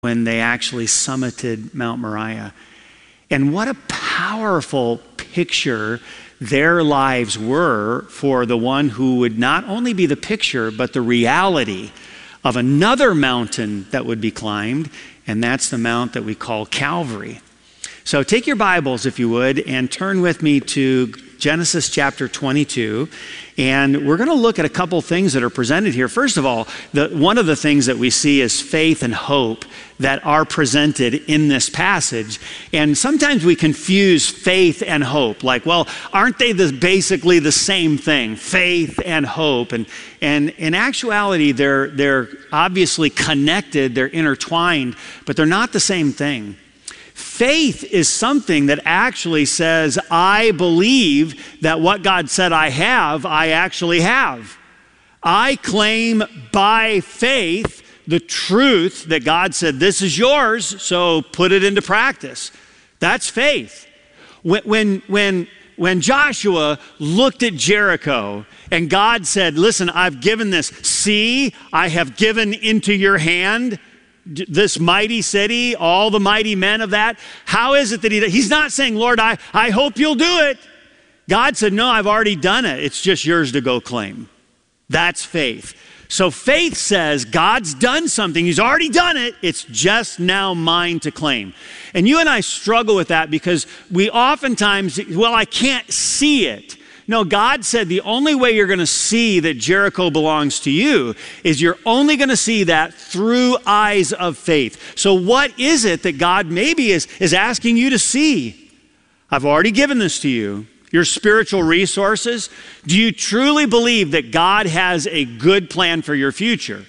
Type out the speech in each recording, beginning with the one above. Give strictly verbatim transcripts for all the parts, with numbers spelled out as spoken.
when they actually summited Mount Moriah. And what a powerful picture their lives were for the one who would not only be the picture, but the reality of another mountain that would be climbed, and that's the mount that we call Calvary. So take your Bibles, if you would, and turn with me to Genesis chapter twenty-two, and we're going to look at a couple things that are presented here. First of all, the, one of the things that we see is faith and hope that are presented in this passage. And sometimes we confuse faith and hope. Like, well, aren't they the, basically the same thing? Faith and hope. And, and in actuality, they're, they're obviously connected, they're intertwined, but they're not the same thing. Faith is something that actually says, I believe that what God said I have, I actually have. I claim by faith the truth that God said, this is yours, so put it into practice. That's faith. When, when, when, when Joshua looked at Jericho and God said, listen, I've given this. See, I have given into your hand this mighty city, all the mighty men of that. How is it that he, he's not saying, Lord, I, I hope you'll do it. God said, no, I've already done it. It's just yours to go claim. That's faith. So faith says God's done something. He's already done it. It's just now mine to claim. And you and I struggle with that because we oftentimes, well, I can't see it. No, God said the only way you're going to see that Jericho belongs to you is you're only going to see that through eyes of faith. So what is it that God maybe is, is asking you to see? I've already given this to you. Your spiritual resources. Do you truly believe that God has a good plan for your future?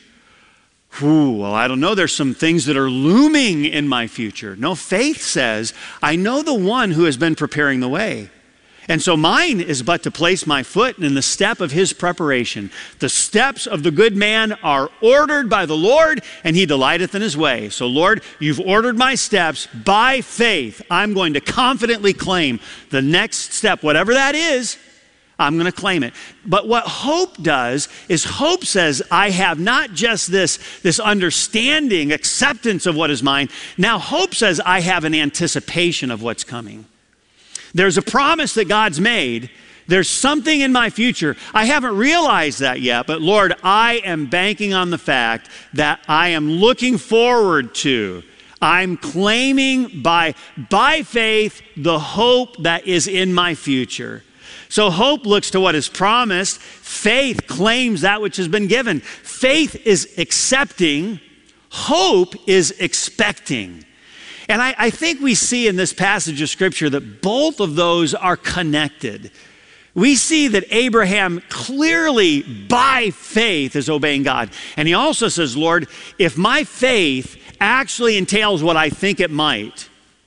Ooh, well, I don't know. There's some things that are looming in my future. No, faith says, I know the one who has been preparing the way. And so mine is but to place my foot in the step of his preparation. The steps of the good man are ordered by the Lord, and he delighteth in his way. So Lord, you've ordered my steps. By faith, I'm going to confidently claim the next step, whatever that is, I'm going to claim it. But what hope does is hope says, I have not just this, this understanding, acceptance of what is mine. Now hope says, I have an anticipation of what's coming. There's a promise that God's made. There's something in my future. I haven't realized that yet, but Lord, I am banking on the fact that I am looking forward to. I'm claiming by, by faith the hope that is in my future. So hope looks to what is promised. Faith claims that which has been given. Faith is accepting. Hope is expecting. And I, I think we see in this passage of Scripture that both of those are connected. We see that Abraham clearly, by faith, is obeying God. And he also says, Lord, if my faith actually entails what I think it might,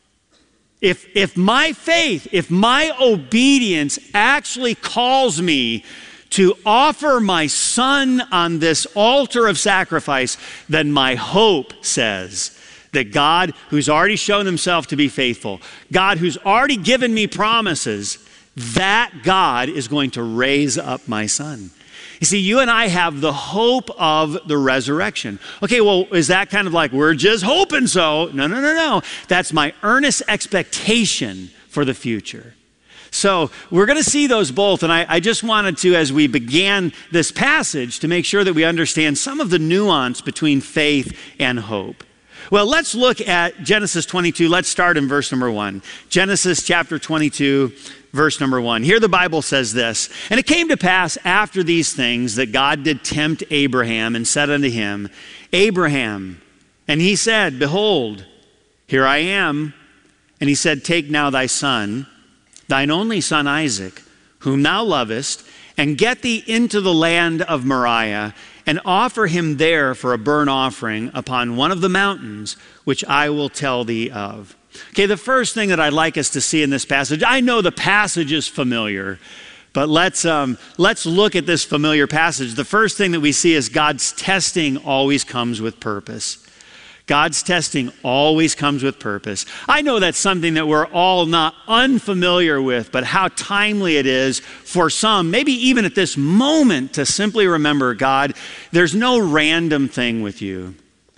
if, if my faith, if my obedience actually calls me to offer my son on this altar of sacrifice, then my hope says that God, who's already shown himself to be faithful, God who's already given me promises, that God is going to raise up my son. You see, you and I have the hope of the resurrection. Okay, well, is that kind of like, we're just hoping so? No, no, no, no. That's my earnest expectation for the future. So we're going to see those both, and I, I just wanted to, as we began this passage, to make sure that we understand some of the nuance between faith and hope. Well, let's look at Genesis twenty-two. Let's start in verse number one. Genesis chapter twenty-two, verse number one. Here the Bible says this, and it came to pass after these things that God did tempt Abraham and said unto him, Abraham, and he said, behold, here I am. And he said, take now thy son, thine only son Isaac, whom thou lovest, and get thee into the land of Moriah, and offer him there for a burnt offering upon one of the mountains, which I will tell thee of. Okay, the first thing that I'd like us to see in this passage, I know the passage is familiar, but let's, um, let's look at this familiar passage. The first thing that we see is God's testing always comes with purpose. God's testing always comes with purpose. I know that's something that we're all not unfamiliar with, but how timely it is for some, maybe even at this moment, to simply remember, God, there's no random thing with you.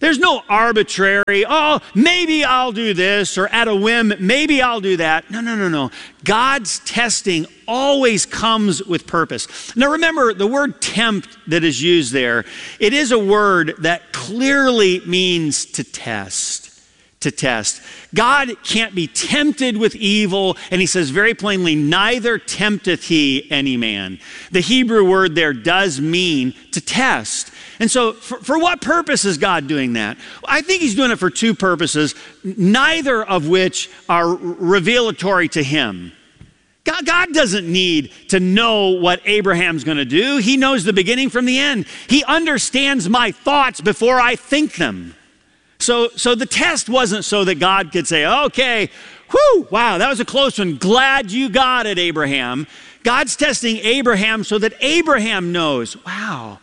There's no arbitrary, oh, maybe I'll do this, or at a whim, maybe I'll do that. No, no, no, no. God's testing always comes with purpose. Now remember, the word tempt that is used there, it is a word that clearly means to test. To test. God can't be tempted with evil, and he says very plainly, neither tempteth he any man. The Hebrew word there does mean to test. And so for, for what purpose is God doing that? I think he's doing it for two purposes, neither of which are revelatory to him. God, God doesn't need to know what Abraham's going to do. He knows the beginning from the end. He understands my thoughts before I think them. So, so the test wasn't so that God could say, okay, whew, wow, that was a close one. Glad you got it, Abraham. God's testing Abraham so that Abraham knows, wow,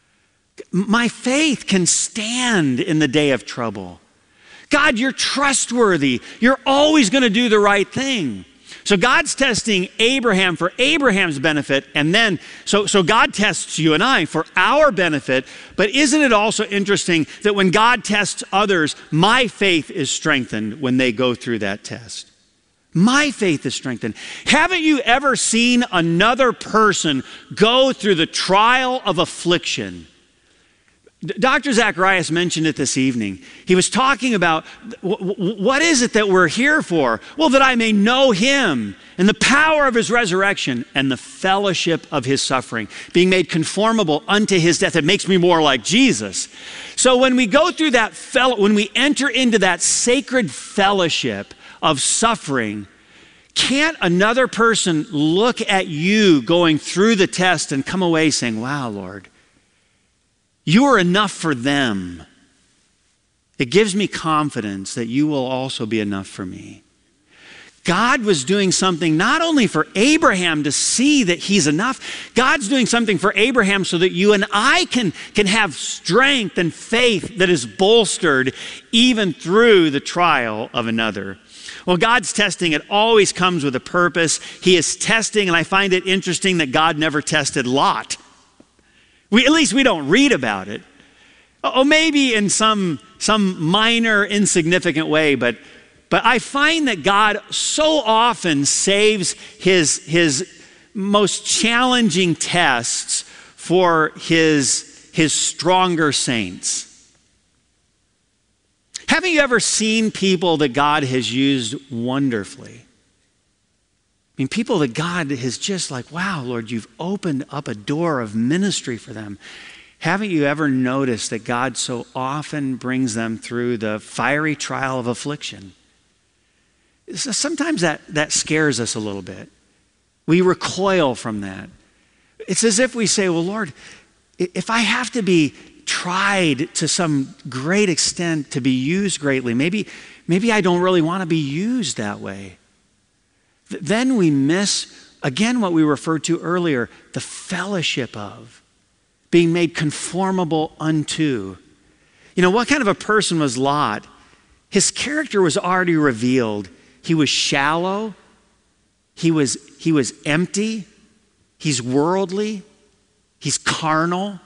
my faith can stand in the day of trouble. God, you're trustworthy. You're always going to do the right thing. So God's testing Abraham for Abraham's benefit, and then, so, so God tests you and I for our benefit, but isn't it also interesting that when God tests others, my faith is strengthened when they go through that test? My faith is strengthened. Haven't you ever seen another person go through the trial of affliction? Doctor Zacharias mentioned it this evening. He was talking about what is it that we're here for? Well, that I may know him and the power of his resurrection and the fellowship of his suffering, being made conformable unto his death. It makes me more like Jesus. So when we go through that, fellow, when we enter into that sacred fellowship of suffering, can't another person look at you going through the test and come away saying, wow, Lord, you are enough for them. It gives me confidence that you will also be enough for me. God was doing something not only for Abraham to see that he's enough, God's doing something for Abraham so that you and I can, can have strength and faith that is bolstered even through the trial of another. Well, God's testing, it always comes with a purpose. He is testing, and I find it interesting that God never tested Lot. We, at least we don't read about it. Oh, maybe in some, some minor, insignificant way, but, but I find that God so often saves his, his most challenging tests for his, his stronger saints. Haven't you ever seen people that God has used wonderfully? I mean, people that God has just like, wow, Lord, you've opened up a door of ministry for them. Haven't you ever noticed that God so often brings them through the fiery trial of affliction? So sometimes that, that scares us a little bit. We recoil from that. It's as if we say, well, Lord, if I have to be tried to some great extent to be used greatly, maybe, maybe I don't really want to be used that way. Then we miss, again, what we referred to earlier, the fellowship of being made conformable unto. You know, what kind of a person was Lot? His character was already revealed. He was shallow. He was, he was empty. He's worldly. He's carnal.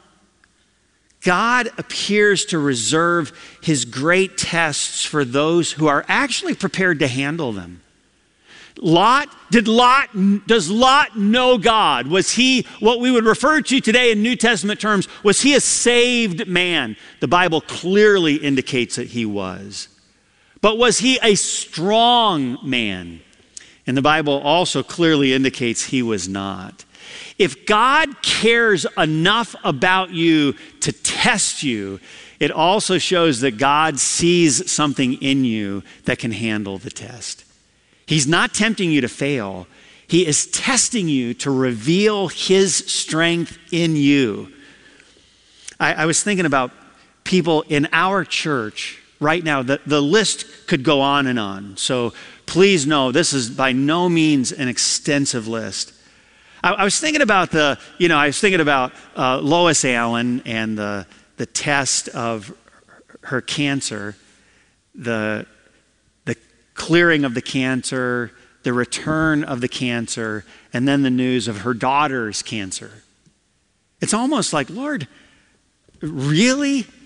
God appears to reserve his great tests for those who are actually prepared to handle them. Lot, did Lot, does Lot know God? Was he what we would refer to today in New Testament terms? Was he a saved man? The Bible clearly indicates that he was. But was he a strong man? And the Bible also clearly indicates he was not. If God cares enough about you to test you, it also shows that God sees something in you that can handle the test. He's not tempting you to fail. He is testing you to reveal his strength in you. I, I was thinking about people in our church right now. The, the list could go on and on. So please know this is by no means an extensive list. I, I was thinking about the, you know, I was thinking about uh, Lois Allen and the, the test of her cancer, the clearing of the cancer, the return of the cancer, and then the news of her daughter's cancer. It's almost like, Lord, really?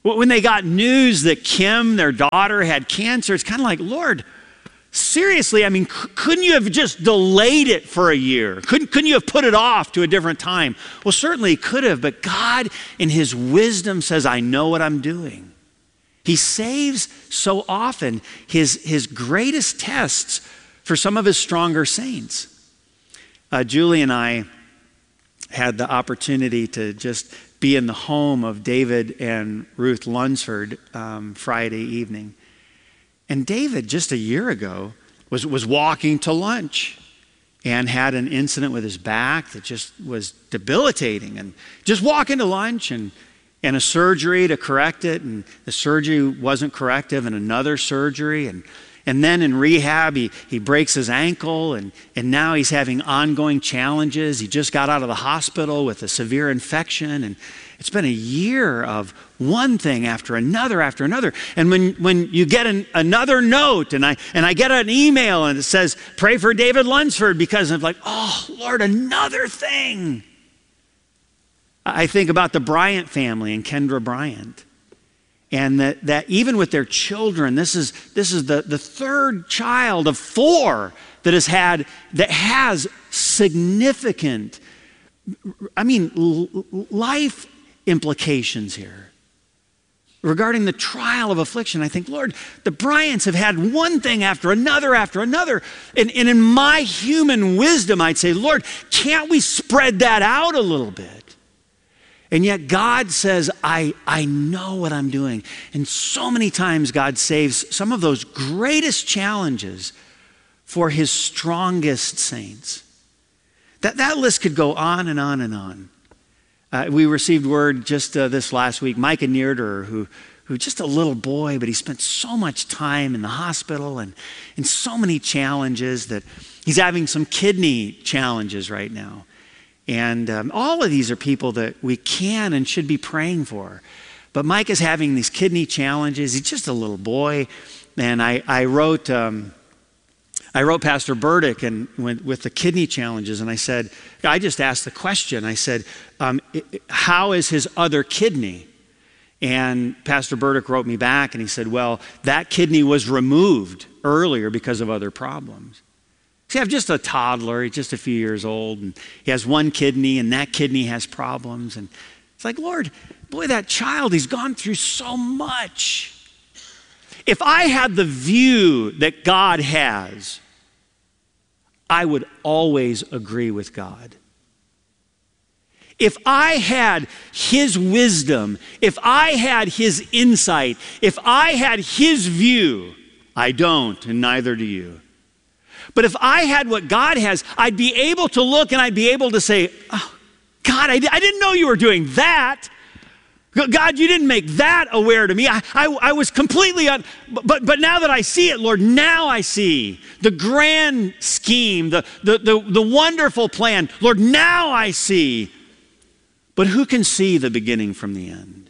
When they got news that Kim, their daughter, had cancer, it's kind of like, Lord, seriously, I mean, c- couldn't you have just delayed it for a year? Couldn't, couldn't you have put it off to a different time? Well, certainly he could have, but God in his wisdom says, I know what I'm doing. He saves so often his, his greatest tests for some of his stronger saints. Uh, Julie and I had the opportunity to just be in the home of David and Ruth Lunsford um, Friday evening. And David, just a year ago, was, was walking to lunch and had an incident with his back that just was debilitating. And just walking to lunch and, and a surgery to correct it. And the surgery wasn't corrective, and another surgery. And, and then in rehab, he, he breaks his ankle. And, and now he's having ongoing challenges. He just got out of the hospital with a severe infection. And it's been a year of one thing after another after another. And when, when you get an, another note, and I, and I get an email and it says, pray for David Lunsford, because I'm like, oh, Lord, another thing. I think about the Bryant family and Kendra Bryant. And that, that even with their children, this is, this is the, the third child of four that has had, that has significant, I mean, life implications here. Regarding the trial of affliction, I think, Lord, the Bryants have had one thing after another after another. And, and in my human wisdom, I'd say, Lord, can't we spread that out a little bit? And yet God says, I, I know what I'm doing. And so many times God saves some of those greatest challenges for his strongest saints. That, that list could go on and on and on. Uh, we received word just uh, this last week, Micah Nearder, who, who just a little boy, but he spent so much time in the hospital and, and so many challenges that he's having some kidney challenges right now. And um, all of these are people that we can and should be praying for. But Mike is having these kidney challenges. He's just a little boy. And I, I wrote um, I wrote Pastor Burdick and with, with the kidney challenges, and I said, I just asked the question. I said, um, how is his other kidney? And Pastor Burdick wrote me back and he said, well, that kidney was removed earlier because of other problems. See, I have just a toddler, he's just a few years old, and he has one kidney, and that kidney has problems. And it's like, Lord, boy, that child, he's gone through so much. If I had the view that God has, I would always agree with God. If I had his wisdom, if I had his insight, if I had his view, I don't, and neither do you. But if I had what God has, I'd be able to look and I'd be able to say, oh, God, I, I didn't know you were doing that. God, you didn't make that aware to me. I, I, I was completely, un, but, but now that I see it, Lord, now I see the grand scheme, the, the, the, the wonderful plan. Lord, now I see. But who can see the beginning from the end?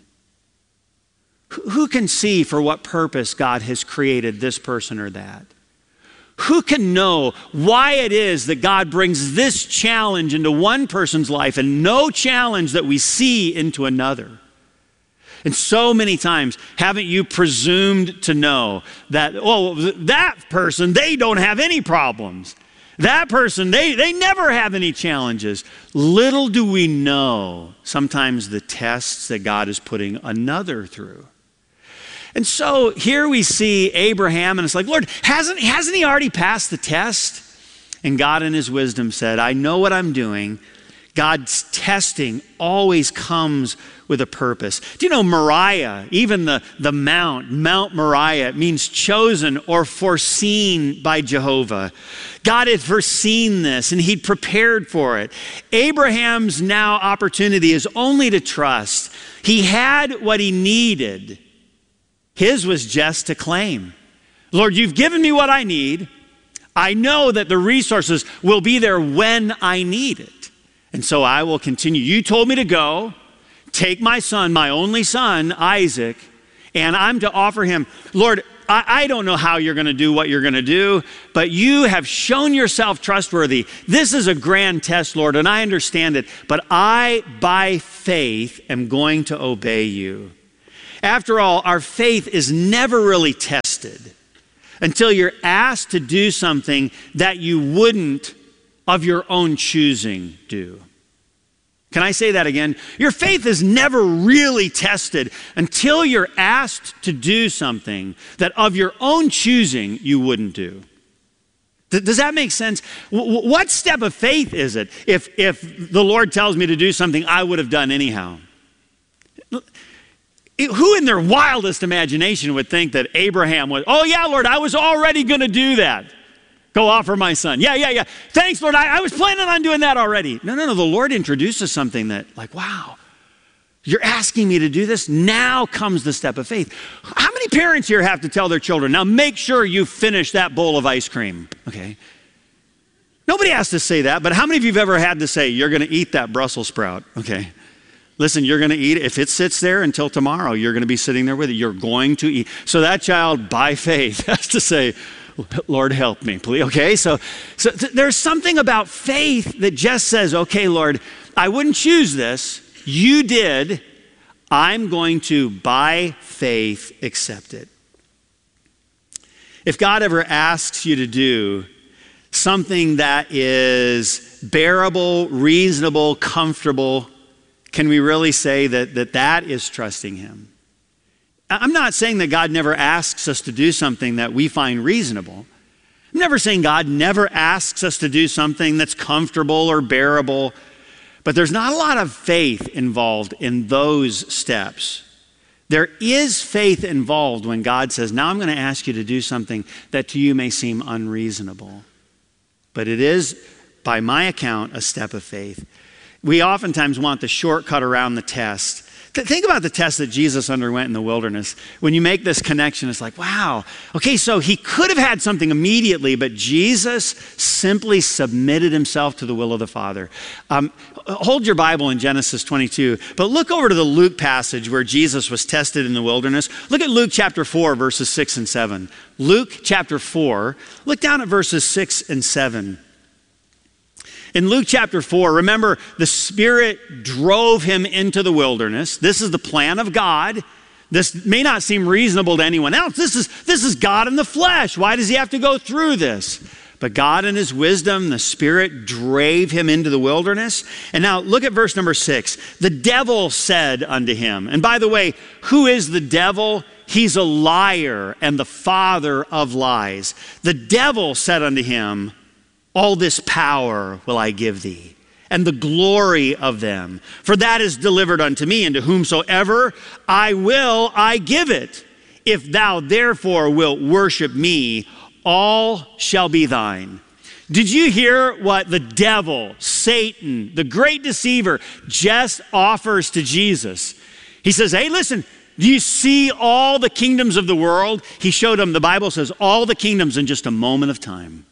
Who, who can see for what purpose God has created this person or that? Who can know why it is that God brings this challenge into one person's life and no challenge that we see into another? And so many times, haven't you presumed to know that, oh, that person, they don't have any problems. That person, they, they never have any challenges. Little do we know sometimes the tests that God is putting another through. And so here we see Abraham, and it's like, Lord, hasn't, hasn't he already passed the test? And God in his wisdom said, I know what I'm doing. God's testing always comes with a purpose. Do you know Moriah, even the, the mount, Mount Moriah, it means chosen or foreseen by Jehovah. God had foreseen this and he'd prepared for it. Abraham's now opportunity is only to trust. He had what he needed. His was just to claim. Lord, you've given me what I need. I know that the resources will be there when I need it. And so I will continue. You told me to go, take my son, my only son, Isaac, and I'm to offer him. Lord, I, I don't know how you're going to do what you're going to do, but you have shown yourself trustworthy. This is a grand test, Lord, and I understand it, but I, by faith, am going to obey you. After all, our faith is never really tested until you're asked to do something that you wouldn't of your own choosing do. Can I say that again? Your faith is never really tested until you're asked to do something that of your own choosing you wouldn't do. Does that make sense? What step of faith is it if, if the Lord tells me to do something I would have done anyhow? Who in their wildest imagination would think that Abraham was, oh yeah, Lord, I was already going to do that. Go offer my son. Yeah, yeah, yeah. Thanks, Lord. I, I was planning on doing that already. No, no, no. The Lord introduces something that, like, wow, you're asking me to do this? Now comes the step of faith. How many parents here have to tell their children, now make sure you finish that bowl of ice cream? Okay. Nobody has to say that, but how many of you have ever had to say, you're going to eat that Brussels sprout? Okay. Listen, you're going to eat it. If it sits there until tomorrow, you're going to be sitting there with it. You're going to eat. So that child, by faith, has to say, Lord, help me, please. Okay, so, so th- there's something about faith that just says, okay, Lord, I wouldn't choose this. You did. I'm going to, by faith, accept it. If God ever asks you to do something that is bearable, reasonable, comfortable, can we really say that that, that is trusting him? I'm not saying that God never asks us to do something that we find reasonable. I'm never saying God never asks us to do something that's comfortable or bearable, but there's not a lot of faith involved in those steps. There is faith involved when God says, now I'm going to ask you to do something that to you may seem unreasonable. But it is, by my account, a step of faith. We oftentimes want the shortcut around the test. Think about the test that Jesus underwent in the wilderness. When you make this connection, it's like, wow, okay, so he could have had something immediately, but Jesus simply submitted himself to the will of the Father. Um, hold your Bible in Genesis twenty-two, but look over to the Luke passage where Jesus was tested in the wilderness. Look at Luke chapter four, verses six and seven. Luke chapter four, look down at verses six and seven. In Luke chapter four, remember, the Spirit drove him into the wilderness. This is the plan of God. This may not seem reasonable to anyone else. This is, this is God in the flesh. Why does he have to go through this? But God in his wisdom, the Spirit drave him into the wilderness. And now look at verse number six. The devil said unto him, and by the way, who is the devil? He's a liar and the father of lies. The devil said unto him, all this power will I give thee, and the glory of them. For that is delivered unto me, and to whomsoever I will, I give it. If thou therefore wilt worship me, all shall be thine. Did you hear what the devil, Satan, the great deceiver, just offers to Jesus? He says, hey, listen, do you see all the kingdoms of the world? He showed him, the Bible says, all the kingdoms in just a moment of time.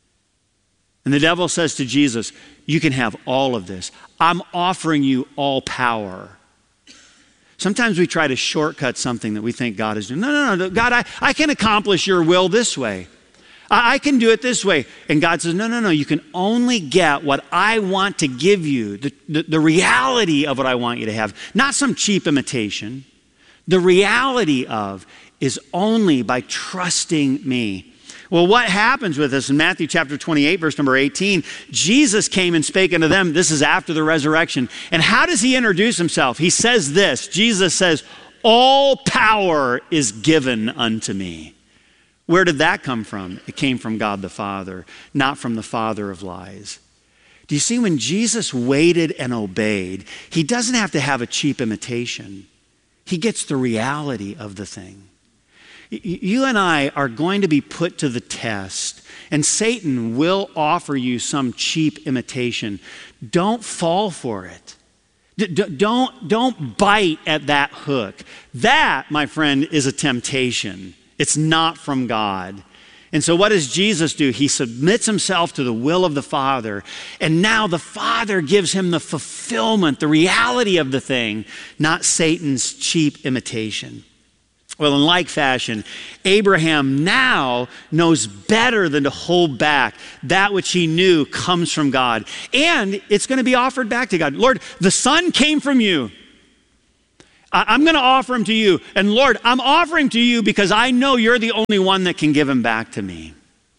And the devil says to Jesus, you can have all of this. I'm offering you all power. Sometimes we try to shortcut something that we think God is doing. No, no, no, God, I, I can accomplish your will this way. I, I can do it this way. And God says, no, no, no, you can only get what I want to give you, the, the, the reality of what I want you to have, not some cheap imitation. The reality of is only by trusting me. Well, what happens with us in Matthew chapter twenty-eight, verse number eighteen, Jesus came and spake unto them. This is after the resurrection. And how does he introduce himself? He says this, Jesus says, all power is given unto me. Where did that come from? It came from God the Father, not from the father of lies. Do you see, when Jesus waited and obeyed, he doesn't have to have a cheap imitation. He gets the reality of the thing. You and I are going to be put to the test, and Satan will offer you some cheap imitation. Don't fall for it. D- don't, don't bite at that hook. That, my friend, is a temptation. It's not from God. And so what does Jesus do? He submits himself to the will of the Father, and now the Father gives him the fulfillment, the reality of the thing, not Satan's cheap imitation. Well, in like fashion, Abraham now knows better than to hold back that which he knew comes from God. And it's going to be offered back to God. Lord, the son came from you. I, I'm going to offer him to you. And Lord, I'm offering to you because I know you're the only one that can give him back to me.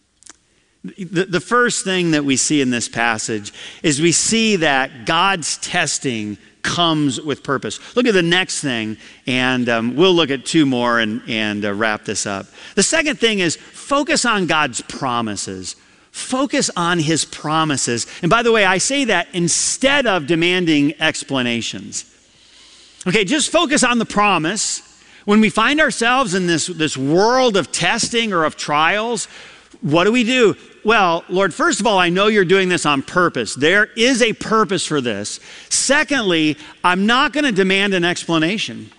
The, the first thing that we see in this passage is we see that God's testing comes with purpose. Look at the next thing, and um, we'll look at two more and, and uh, wrap this up. The second thing is focus on God's promises. Focus on his promises. And by the way, I say that instead of demanding explanations. Okay, just focus on the promise. When we find ourselves in this, this world of testing or of trials, what do we do? Well, Lord, first of all, I know you're doing this on purpose. There is a purpose for this. Secondly, I'm not going to demand an explanation.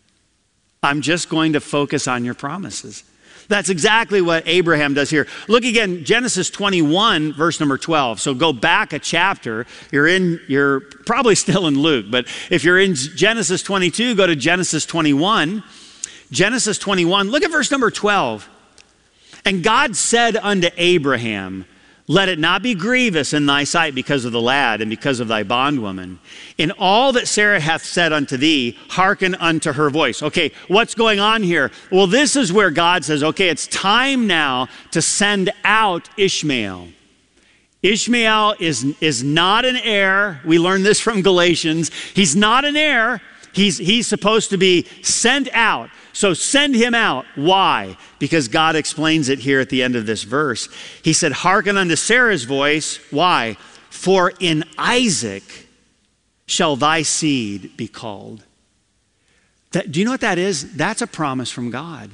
I'm just going to focus on your promises. That's exactly what Abraham does here. Look again, Genesis twenty-one, verse number twelve. So go back a chapter. You're in, you're probably still in Luke, but if you're in Genesis twenty-two, go to Genesis twenty-one. Genesis twenty-one, look at verse number twelve. And God said unto Abraham, let it not be grievous in thy sight because of the lad and because of thy bondwoman. In all that Sarah hath said unto thee, hearken unto her voice. Okay, what's going on here? Well, this is where God says, okay, it's time now to send out Ishmael. Ishmael is, is not an heir. We learned this from Galatians. He's not an heir. He's, he's supposed to be sent out. So send him out. Why? Because God explains it here at the end of this verse. He said, hearken unto Sarah's voice. Why? For in Isaac shall thy seed be called. That, do you know what that is? That's a promise from God.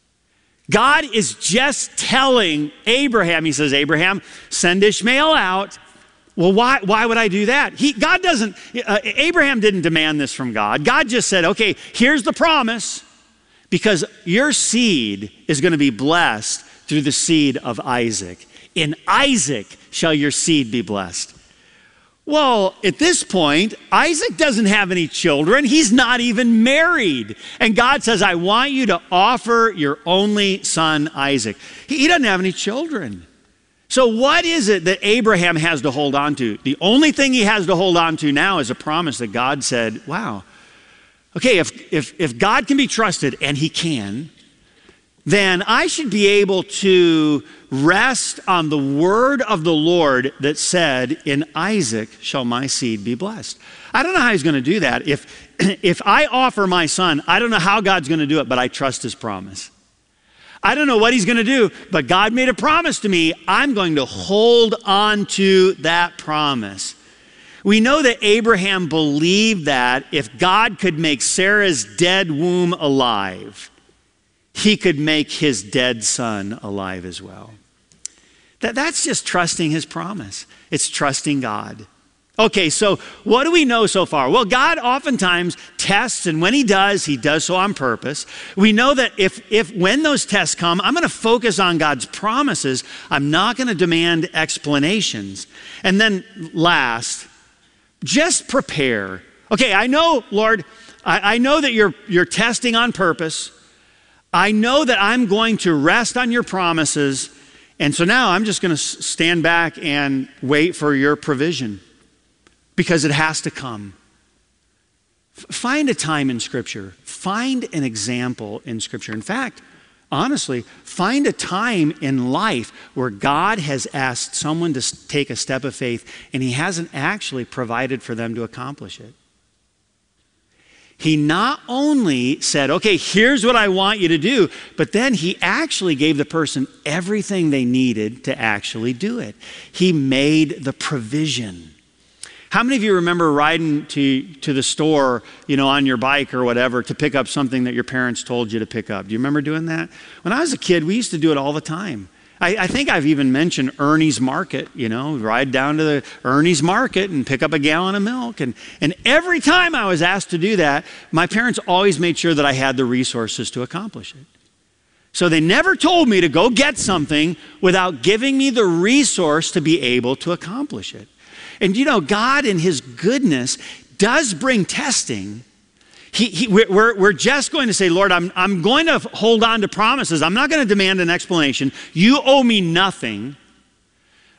God is just telling Abraham, he says, Abraham, send Ishmael out. Well, why, why would I do that? He, God doesn't, uh, Abraham didn't demand this from God. God just said, okay, here's the promise. Because your seed is going to be blessed through the seed of Isaac. In Isaac shall your seed be blessed. Well, at this point, Isaac doesn't have any children. He's not even married. And God says, I want you to offer your only son, Isaac. He, he doesn't have any children. So what is it that Abraham has to hold on to? The only thing he has to hold on to now is a promise that God said, wow, okay, if, if, if God can be trusted, and he can, then I should be able to rest on the word of the Lord that said, in Isaac shall my seed be blessed. I don't know how he's going to do that. If, if I offer my son, I don't know how God's going to do it, but I trust his promise. I don't know what he's going to do, but God made a promise to me. I'm going to hold on to that promise. We know that Abraham believed that if God could make Sarah's dead womb alive, he could make his dead son alive as well. That, that's just trusting his promise. It's trusting God. Okay, so what do we know so far? Well, God oftentimes tests, and when he does, he does so on purpose. We know that if, if when those tests come, I'm going to focus on God's promises. I'm not going to demand explanations. And then last, just prepare. Okay, I know, Lord, I, I know that you're, you're testing on purpose. I know that I'm going to rest on your promises. And so now I'm just going to stand back and wait for your provision because it has to come. F- find a time in Scripture. Find an example in Scripture. In fact, honestly, find a time in life where God has asked someone to take a step of faith and he hasn't actually provided for them to accomplish it. He not only said, okay, here's what I want you to do, but then he actually gave the person everything they needed to actually do it. He made the provision. How many of you remember riding to, to the store, you know, on your bike or whatever to pick up something that your parents told you to pick up? Do you remember doing that? When I was a kid, we used to do it all the time. I, I think I've even mentioned Ernie's Market, you know, ride down to the Ernie's Market and pick up a gallon of milk. And, and every time I was asked to do that, my parents always made sure that I had the resources to accomplish it. So they never told me to go get something without giving me the resource to be able to accomplish it. And you know, God in his goodness does bring testing. He, he, we're, we're just going to say, Lord, I'm, I'm going to hold on to promises. I'm not going to demand an explanation. You owe me nothing.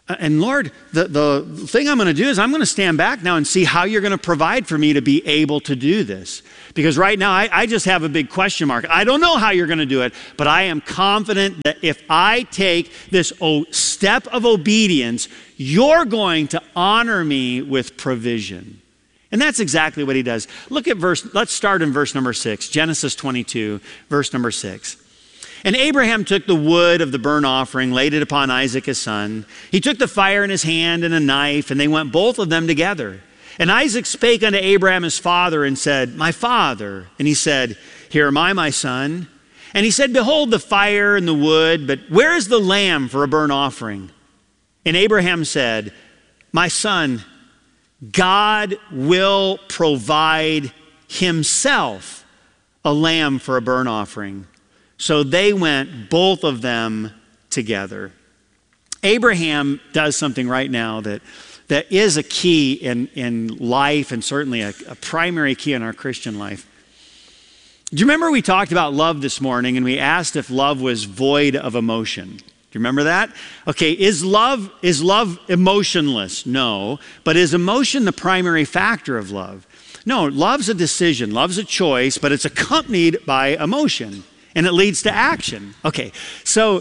And Lord, the, the thing I'm going to do is I'm going to stand back now and see how you're going to provide for me to be able to do this. Because right now I, I just have a big question mark. I don't know how you're going to do it, but I am confident that if I take this o- step of obedience, you're going to honor me with provision. And that's exactly what he does. Look at verse, let's start in verse number six, Genesis twenty-two, verse number six. And Abraham took the wood of the burnt offering, laid it upon Isaac his son. He took the fire in his hand and a knife, and they went both of them together. And Isaac spake unto Abraham his father and said, My father. And he said, Here am I, my son. And he said, Behold the fire and the wood, but where is the lamb for a burnt offering? And Abraham said, My son, God will provide himself a lamb for a burnt offering. So they went, both of them, together. Abraham does something right now that, that is a key in, in life, and certainly a, a primary key in our Christian life. Do you remember we talked about love this morning, and we asked if love was void of emotion? Do you remember that? Okay, is love, is love emotionless? No. But is emotion the primary factor of love? No, love's a decision, love's a choice, but it's accompanied by emotion. And it leads to action. Okay, so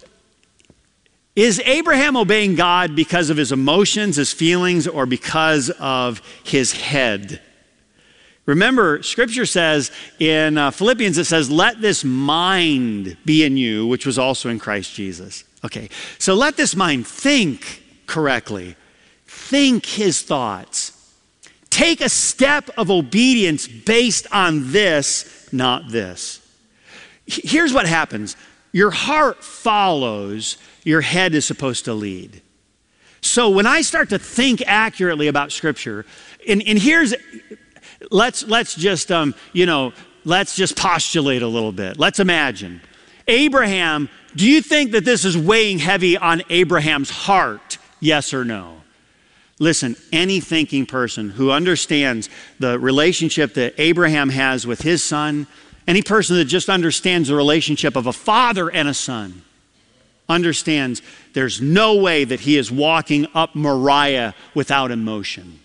is Abraham obeying God because of his emotions, his feelings, or because of his head? Remember, Scripture says in uh, Philippians, it says, let this mind be in you, which was also in Christ Jesus. Okay, so let this mind think correctly. Think his thoughts. Take a step of obedience based on this, not this. Here's what happens. Your heart follows, your head is supposed to lead. So when I start to think accurately about Scripture, and, and here's, let's, let's just, um, you know, let's just postulate a little bit. Let's imagine. Abraham, do you think that this is weighing heavy on Abraham's heart? Yes or no? Listen, any thinking person who understands the relationship that Abraham has with his son, any person that just understands the relationship of a father and a son understands there's no way that he is walking up Moriah without emotion.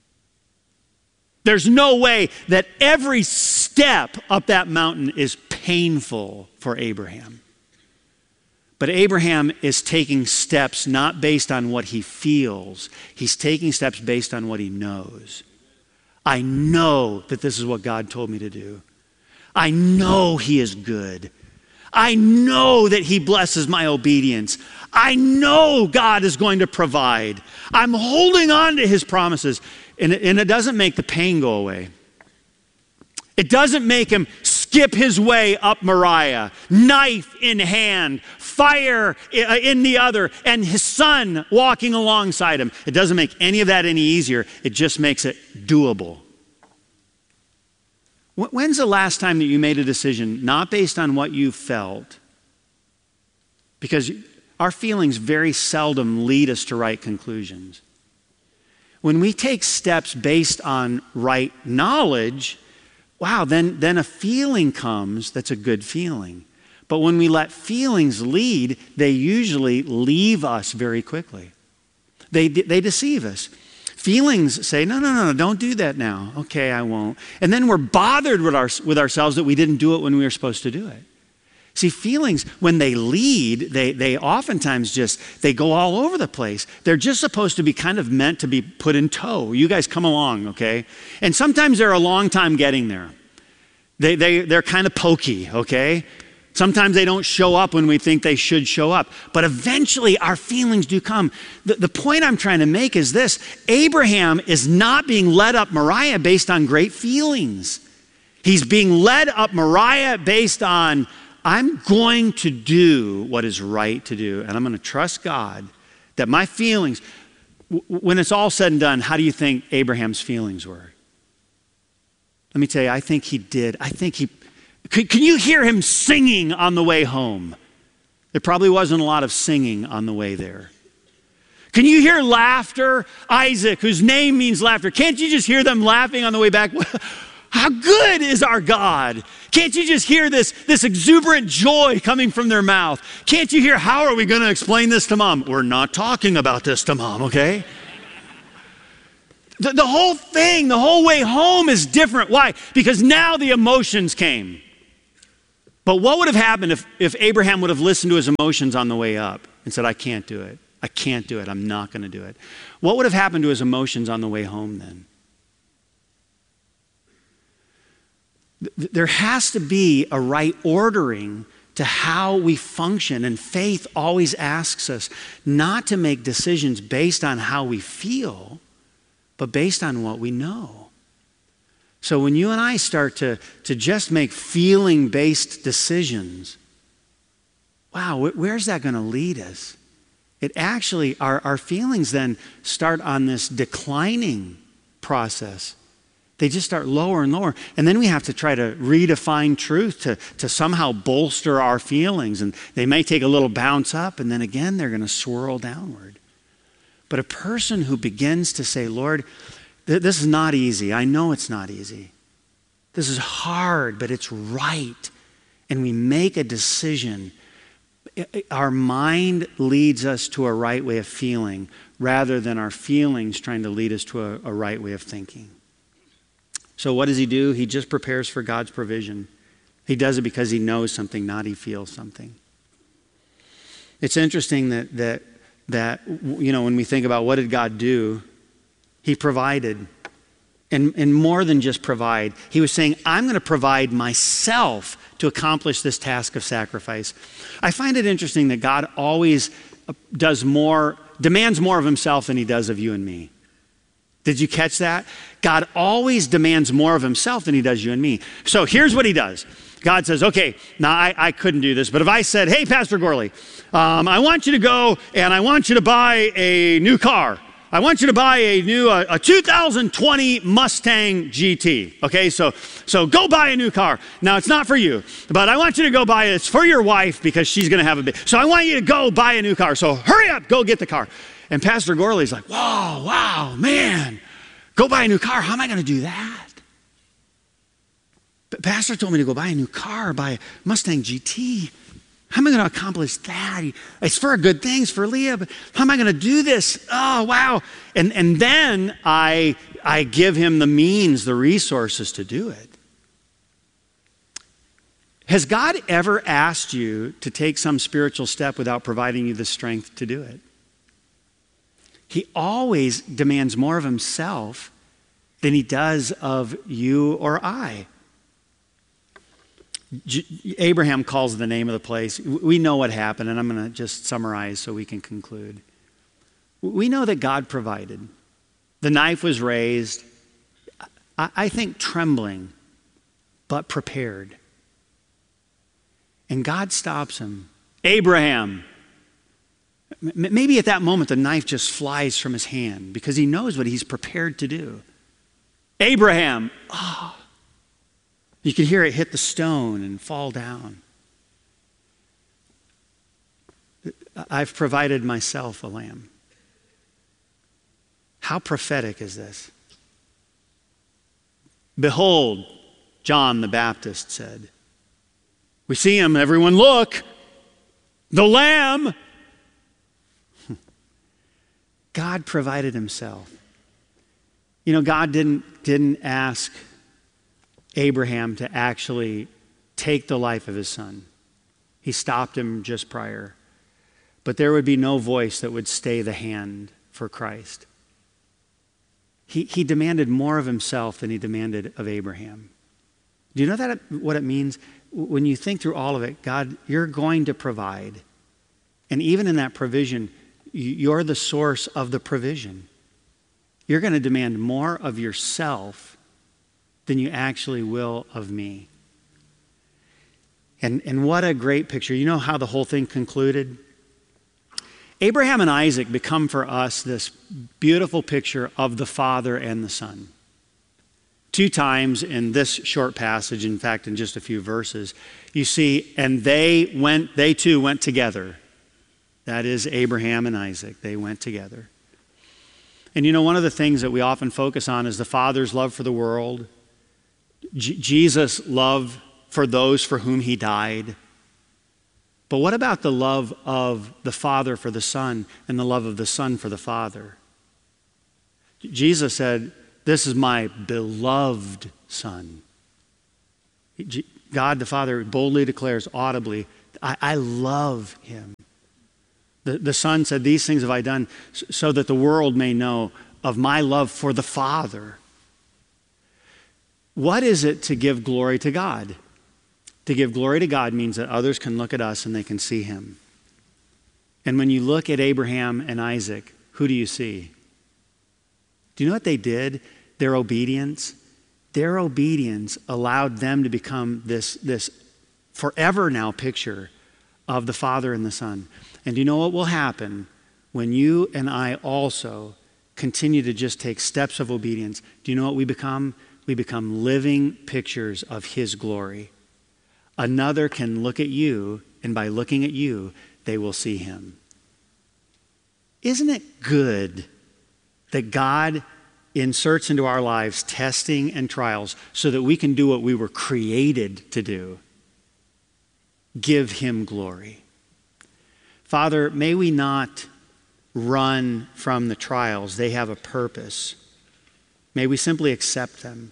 There's no way that every step up that mountain is painful for Abraham. But Abraham is taking steps not based on what he feels. He's taking steps based on what he knows. I know that this is what God told me to do. I know he is good. I know that he blesses my obedience. I know God is going to provide. I'm holding on to his promises. And it, and it doesn't make the pain go away. It doesn't make him skip his way up Moriah, knife in hand, fire in the other, and his son walking alongside him. It doesn't make any of that any easier. It just makes it doable. When's the last time that you made a decision not based on what you felt? Because our feelings very seldom lead us to right conclusions. When we take steps based on right knowledge, wow, then, then a feeling comes that's a good feeling. But when we let feelings lead, they usually leave us very quickly. They, they deceive us. Feelings say, no, no, no, no, don't do that now. Okay, I won't. And then we're bothered with, our, with ourselves that we didn't do it when we were supposed to do it. See, feelings, when they lead, they, they oftentimes just, they go all over the place. They're just supposed to be kind of meant to be put in tow. You guys come along, okay? And sometimes they're a long time getting there. They, they, they're kind of pokey, okay? Sometimes they don't show up when we think they should show up. But eventually our feelings do come. The, the point I'm trying to make is this. Abraham is not being led up Moriah based on great feelings. He's being led up Moriah based on, I'm going to do what is right to do. And I'm going to trust God that my feelings, w- when it's all said and done, how do you think Abraham's feelings were? Let me tell you, I think he did. I think he... Can, can you hear him singing on the way home? There probably wasn't a lot of singing on the way there. Can you hear laughter? Isaac, whose name means laughter. Can't you just hear them laughing on the way back? How good is our God? Can't you just hear this, this exuberant joy coming from their mouth? Can't you hear, how are we going to explain this to mom? We're not talking about this to mom, okay? The, the whole thing, the whole way home is different. Why? Because now the emotions came. But what would have happened if, if Abraham would have listened to his emotions on the way up and said, I can't do it. I can't do it. I'm not going to do it. What would have happened to his emotions on the way home then? Th- there has to be a right ordering to how we function. And faith always asks us not to make decisions based on how we feel, but based on what we know. So when you and I start to, to just make feeling-based decisions, wow, wh- where's that going to lead us? It actually, our, our feelings then start on this declining process. They just start lower and lower. And then we have to try to redefine truth to, to somehow bolster our feelings. And they may take a little bounce up, and then again, they're going to swirl downward. But a person who begins to say, Lord, th- this is not easy. I know it's not easy. This is hard, but it's right. And we make a decision. Our mind leads us to a right way of feeling rather than our feelings trying to lead us to a, a right way of thinking. So what does he do? He just prepares for God's provision. He does it because he knows something, not he feels something. It's interesting that that that, you know, when we think about what did God do, he provided. And, and more than just provide, he was saying, I'm going to provide myself to accomplish this task of sacrifice. I find it interesting that God always does more, demands more of himself than he does of you and me. Did you catch that? God always demands more of himself than he does you and me. So here's what he does. God says, okay, now I, I couldn't do this, but if I said, hey, Pastor Gorley, um, I want you to go and I want you to buy a new car. I want you to buy a new, a, a two thousand twenty Mustang G T. Okay, so, so go buy a new car. Now, it's not for you, but I want you to go buy it. It's for your wife because she's going to have a big, so I want you to go buy a new car. So hurry up, go get the car. And Pastor Gorley's like, whoa, wow, man, go buy a new car. How am I going to do that? But Pastor told me to go buy a new car, buy a Mustang G T. How am I going to accomplish that? It's for good things for Leah, but how am I going to do this? Oh, wow. And, and then I, I give him the means, the resources to do it. Has God ever asked you to take some spiritual step without providing you the strength to do it? He always demands more of himself than he does of you or I. Abraham calls the name of the place. We know what happened, and I'm going to just summarize so we can conclude. We know that God provided. The knife was raised, I think trembling, but prepared. And God stops him. Abraham. Maybe at that moment the knife just flies from his hand because he knows what he's prepared to do. Abraham. Oh. You can hear it hit the stone and fall down. I've provided myself a lamb. How prophetic is this? Behold, John the Baptist said. We see him, everyone look. The lamb. God provided himself. You know, God didn't, didn't ask Abraham to actually take the life of his son. He stopped him just prior. But there would be no voice that would stay the hand for Christ. He, he demanded more of himself than he demanded of Abraham. Do you know that what it means? When you think through all of it, God, you're going to provide. And even in that provision, you're the source of the provision. You're going to demand more of yourself than you actually will of me. And, and what a great picture. You know how the whole thing concluded? Abraham and Isaac become for us this beautiful picture of the Father and the Son. Two times in this short passage, in fact, in just a few verses, you see, and they went, they too went together. That is Abraham and Isaac. They went together. And you know, one of the things that we often focus on is the Father's love for the world. J- Jesus' love for those for whom he died. But what about the love of the Father for the Son and the love of the Son for the Father? Jesus said, "This is my beloved Son." God the Father boldly declares audibly, I, I love him. The, the Son said, "These things have I done so that the world may know of my love for the Father." What is it to give glory to God? To give glory to God means that others can look at us and they can see him. And when you look at Abraham and Isaac, who do you see? Do you know what they did? Their obedience. Their obedience allowed them to become this, this forever now picture of the Father and the Son. And do you know what will happen when you and I also continue to just take steps of obedience? Do you know what we become? We become living pictures of his glory. Another can look at you, and by looking at you, they will see him. Isn't it good that God inserts into our lives testing and trials so that we can do what we were created to do? Give him glory. Father, may we not run from the trials. They have a purpose. May we simply accept them.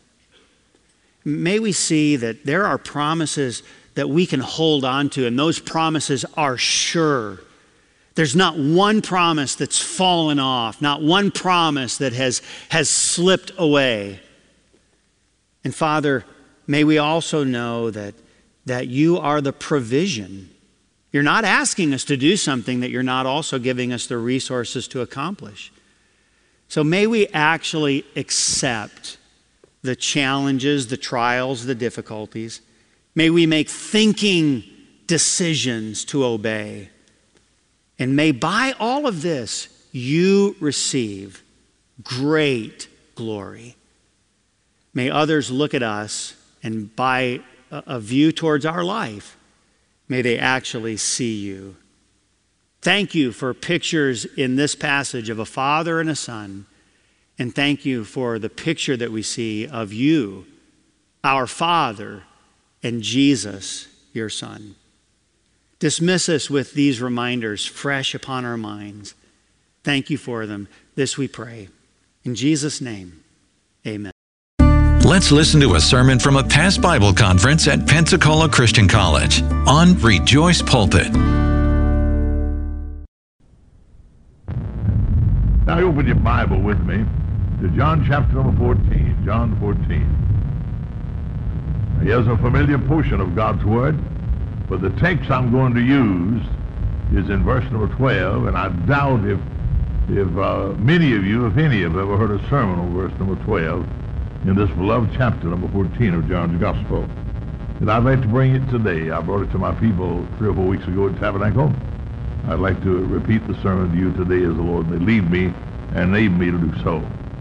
May we see that there are promises that we can hold on to, and those promises are sure. There's not one promise that's fallen off, not one promise that has, has slipped away. And Father, may we also know that, that you are the provision. You're not asking us to do something that you're not also giving us the resources to accomplish. So may we actually accept the challenges, the trials, the difficulties. May we make thinking decisions to obey. And may by all of this, you receive great glory. May others look at us and by a, a view towards our life, may they actually see you. Thank you for pictures in this passage of a father and a son. And thank you for the picture that we see of you, our Father, and Jesus, your Son. Dismiss us with these reminders fresh upon our minds. Thank you for them. This we pray. In Jesus' name, amen. Let's listen to a sermon from a past Bible conference at Pensacola Christian College on Rejoice Pulpit. Now you open your Bible with me to John chapter number fourteen. John fourteen. Here's a familiar portion of God's Word, but the text I'm going to use is in verse number twelve, and I doubt if if uh, many of you, if any, have ever heard a sermon on verse number twelve in this beloved chapter number fourteen of John's Gospel. And I'd like to bring it today. I brought it to my people three or four weeks ago at Tabernacle. I'd like to repeat the sermon to you today as the Lord may lead me and enable me to do so.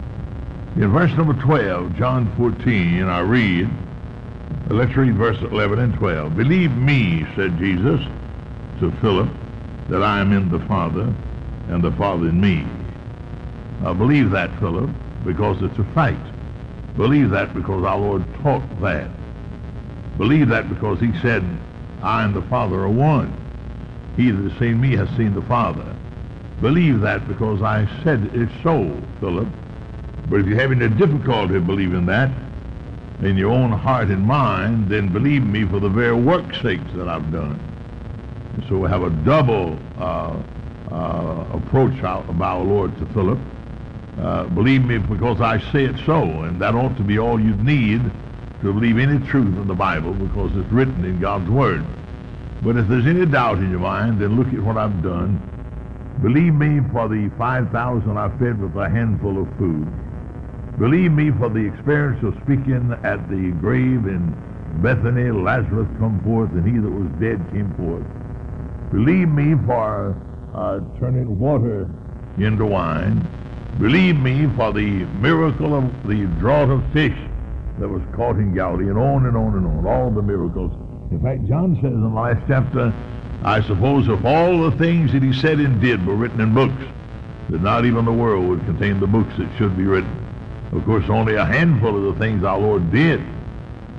In verse number twelve, John fourteen, I read, let's read verse eleven and twelve. Believe me, said Jesus to Philip, that I am in the Father, and the Father in me. Uh, believe that, Philip, because it's a fact. Believe that because our Lord taught that. Believe that because he said, I and the Father are one. He that has seen me has seen the Father. Believe that because I said it so, Philip. But if you're having a difficulty believing that in your own heart and mind, then believe me for the very work's sake that I've done. And so we have a double uh, uh, approach of our Lord to Philip. Uh, believe me because I say it so, and that ought to be all you need to believe any truth in the Bible because it's written in God's Word. But if there's any doubt in your mind, then look at what I've done. Believe me for the five thousand I fed with a handful of food. Believe me for the experience of speaking at the grave in Bethany, Lazarus come forth, and he that was dead came forth. Believe me for uh, turning water into wine. Believe me for the miracle of the draught of fish that was caught in Galilee, and on and on and on, all the miracles. In fact, John says in the last chapter, I suppose if all the things that he said and did were written in books, that not even the world would contain the books that should be written. Of course, only a handful of the things our Lord did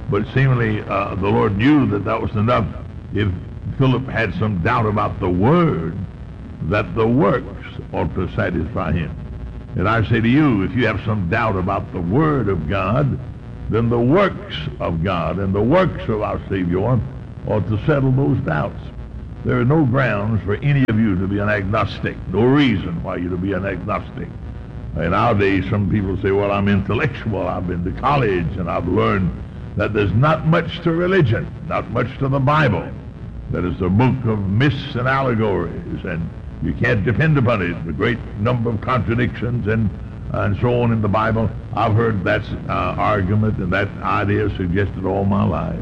But seemingly uh, the Lord knew that that was enough. If Philip had some doubt about the Word, that the works ought to satisfy him. And I say to you, if you have some doubt about the Word of God, then the works of God and the works of our Savior ought to settle those doubts. There are no grounds for any of you to be an agnostic, no reason why you to be an agnostic. In our day, some people say, well, I'm intellectual, I've been to college, and I've learned that there's not much to religion, not much to the Bible, that it's a book of myths and allegories, and you can't depend upon it. The great number of contradictions and and so on in the Bible. I've heard that uh, argument and that idea suggested all my life.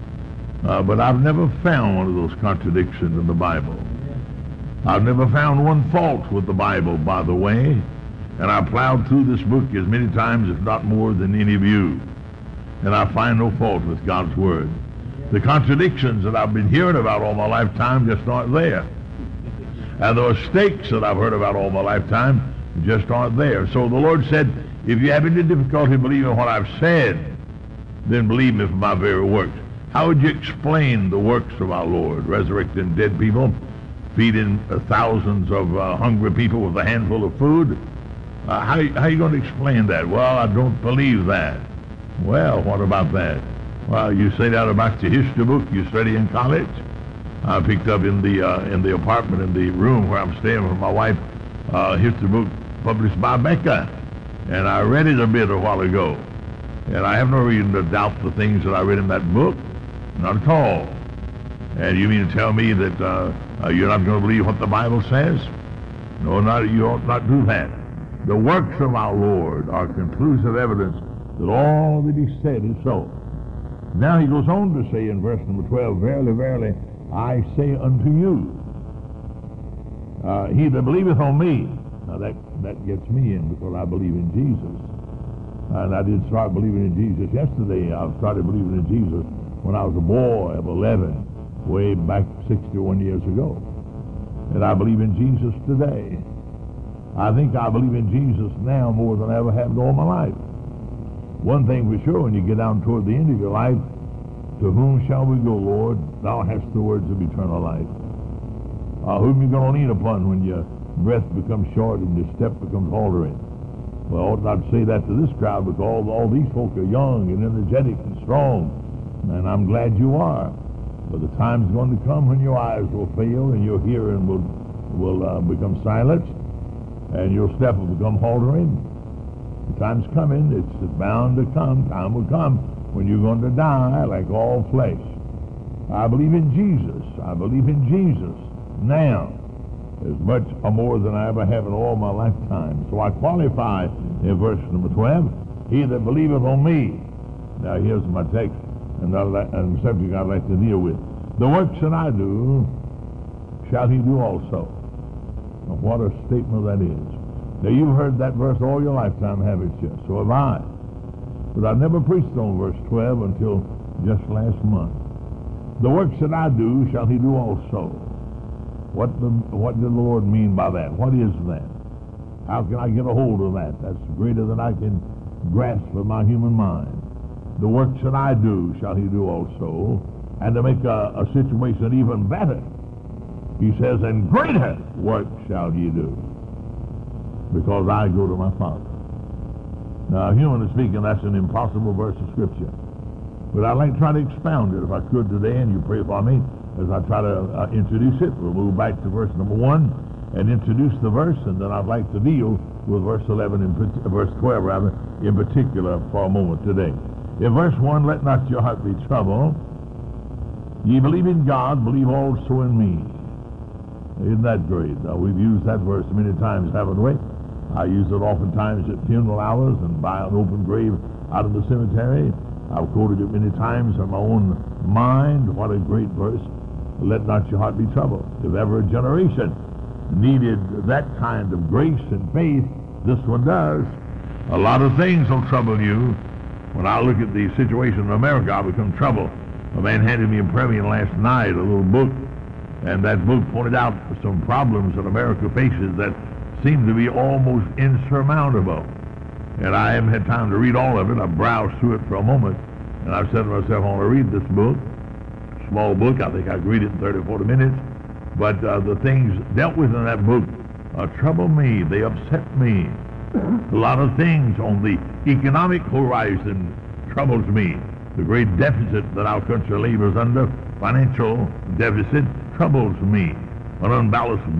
Uh, but I've never found one of those contradictions in the Bible. I've never found one fault with the Bible, by the way, and I plowed through this book as many times, if not more, than any of you, and I find no fault with God's Word. The contradictions that I've been hearing about all my lifetime just aren't there. And the mistakes that I've heard about all my lifetime just aren't there. So the Lord said, if you have any difficulty believing what I've said, then believe me for my very works. How would you explain the works of our Lord? Resurrecting dead people, feeding uh, thousands of uh, hungry people with a handful of food? Uh, how, how are you going to explain that? Well, I don't believe that. Well, what about that? Well, you say that about your history book you study in college. I picked up in the uh, in the apartment, in the room where I'm staying with my wife, uh, history book published by Becca, and I read it a bit a while ago, and I have no reason to doubt the things that I read in that book, not at all. And you mean to tell me that uh, uh, you're not going to believe what the Bible says? No, not you ought not do that. The works of our Lord are conclusive evidence that all that he said is so. Now he goes on to say in verse number twelve, verily, verily, I say unto you, uh, he that believeth on me. Now that, that gets me in because I believe in Jesus. And I did start believing in Jesus yesterday. I started believing in Jesus when I was a boy of eleven, way back sixty-one years ago. And I believe in Jesus today. I think I believe in Jesus now more than I ever have in all my life. One thing for sure, when you get down toward the end of your life, to whom shall we go, Lord? Thou hast the words of eternal life. Uh, whom are you going to lean upon when your breath becomes short and your step becomes faltering? Well, I ought not say that to this crowd because all, all these folk are young and energetic and strong, and I'm glad you are. But the time's going to come when your eyes will fail and your hearing will, will uh, become silenced and your step will become faltering. The time's coming. It's bound to come. Time will come when you're going to die like all flesh. I believe in Jesus. I believe in Jesus now as much or more than I ever have in all my lifetime. So I qualify in verse number twelve, he that believeth on me. Now here's my text and the subject I'd like to deal with. The works that I do shall he do also. Now what a statement that is. Now you've heard that verse all your lifetime, haven't you? So have I. But I never preached on verse twelve until just last month. The works that I do shall he do also. What, the, what did the Lord mean by that? What is that? How can I get a hold of that? That's greater than I can grasp with my human mind. The works that I do shall he do also. And to make a, a situation even better, he says, and greater works shall ye do, because I go to my Father. Now, humanly speaking, that's an impossible verse of Scripture. But I'd like to try to expound it if I could today, and you pray for me as I try to uh, introduce it. We'll move back to verse number one and introduce the verse, and then I'd like to deal with verse eleven, and verse twelve rather, in particular for a moment today. In verse one, let not your heart be troubled. Ye believe in God, believe also in me. Isn't that great? Now, we've used that verse many times, haven't we? I use it oftentimes at funeral hours and by an open grave out in the cemetery. I've quoted it many times in my own mind. What a great verse. Let not your heart be troubled. If ever a generation needed that kind of grace and faith, this one does. A lot of things will trouble you. When I look at the situation in America, I become troubled. A man handed me a Premium last night, a little book, and that book pointed out some problems that America faces that seem to be almost insurmountable. And I haven't had time to read all of it. I browsed through it for a moment, And I've said to myself, I want to read this book. Small book. I think I could read it in thirty or forty minutes. But uh, the things dealt with in that book uh, trouble me. They upset me. A lot of things on the economic horizon troubles me. The great deficit that our country labors under, financial deficit, troubles me. An unbalanced